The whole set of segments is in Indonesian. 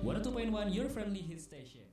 102.1 Your Friendly Hit Station.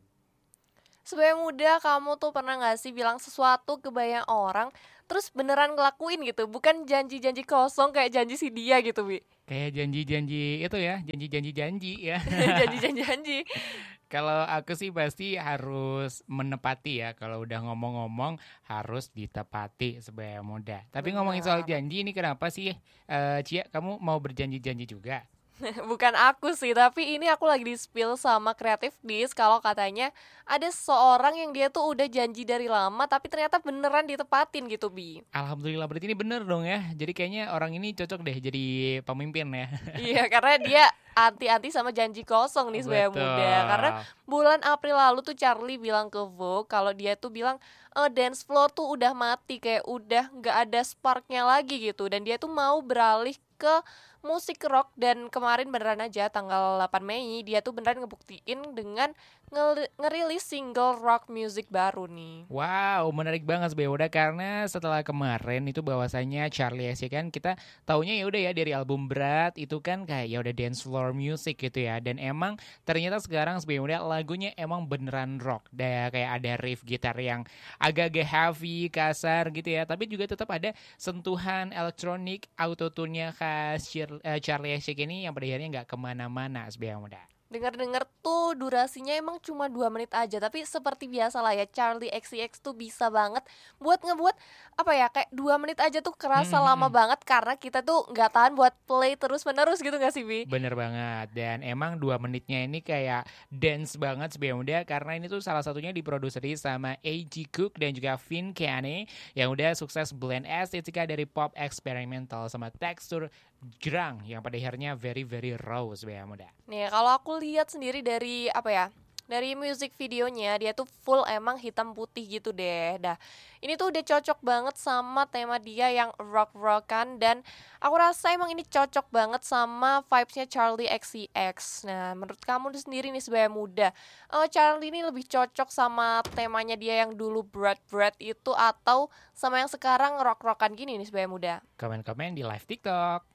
Sebagai muda, kamu tuh pernah gak sih bilang sesuatu ke banyak orang, terus beneran ngelakuin gitu, bukan janji-janji kosong kayak janji si dia gitu, Bi. Kayak janji-janji itu ya, janji-janji ya. Janji-janji. Kalau aku sih pasti harus menepati ya. Kalau udah ngomong-ngomong harus ditepati sebagai muda. Tapi ngomongin soal janji ini kenapa sih Cia, kamu mau berjanji-janji juga? Bukan aku sih, tapi ini aku lagi di-spill sama Creative Dish kalau katanya ada seseorang yang dia tuh udah janji dari lama tapi ternyata beneran ditepatin gitu, Bi. Alhamdulillah, berarti ini bener dong ya. Jadi kayaknya orang ini cocok deh jadi pemimpin ya. Iya, karena dia anti-anti sama janji kosong nih sebagai Betul. muda. Karena bulan April lalu tuh Charlie bilang ke Vogue kalau dia tuh bilang dance floor tuh udah mati, kayak udah gak ada sparknya lagi gitu. Dan dia tuh mau beralih ke musik rock, dan kemarin beneran aja tanggal 8 Mei dia tuh beneran ngebuktiin dengan ngerilis single rock music baru nih. Wow, menarik banget sebenarnya udah, karena setelah kemarin itu bahwasanya Charlie XCX kan kita taunya ya udah ya dari album Berat itu kan kayak ya udah dance floor music gitu ya, dan emang ternyata sekarang sebenarnya lagunya emang beneran rock, kayak ada riff gitar yang agak-agak heavy, kasar gitu ya, tapi juga tetap ada sentuhan elektronik autotune-nya khas Charlie XCX ini yang pada akhirnya nggak kemana-mana sebenarnya muda. Dengar-dengar tuh durasinya emang cuma 2 menit aja, tapi seperti biasa lah ya, Charlie XCX tuh bisa banget buat ngebuat apa ya, kayak 2 menit aja tuh kerasa lama banget karena kita tuh nggak tahan buat play terus-menerus gitu nggak sih, Bi? Bener banget, dan emang 2 menitnya ini kayak dance banget sebenarnya muda, karena ini tuh salah satunya diproduksi sama A.G. Cook dan juga Vin Kane yang udah sukses blend estetika dari pop eksperimental sama tekstur gerang yang pada akhirnya very very raw sebenarnya muda. Nih, kalau aku lihat sendiri dari apa ya? Dari music videonya dia tuh full emang hitam putih gitu deh. Dah, ini tuh udah cocok banget sama tema dia yang rock-rockan, dan aku rasa emang ini cocok banget sama vibes-nya Charlie XCX. Nah, menurut kamu tuh sendiri nih sebagai muda, Charlie ini lebih cocok sama temanya dia yang dulu Berat itu atau sama yang sekarang rock-rockan gini nih sebagai muda? Komen-komen di live TikTok.